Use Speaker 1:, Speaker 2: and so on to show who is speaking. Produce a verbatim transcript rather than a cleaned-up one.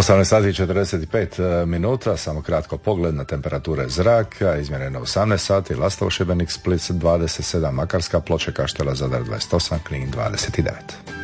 Speaker 1: osamnaest sati i četrdeset pet minuta, samo kratko pogled na temperature zraka. Izmjereno osamnaest sati, Lastovo, Šibenik, Split dvadeset sedam, Makarska, Ploče, Kaštela, Zadar dvadeset osam, Knin dvadeset devet.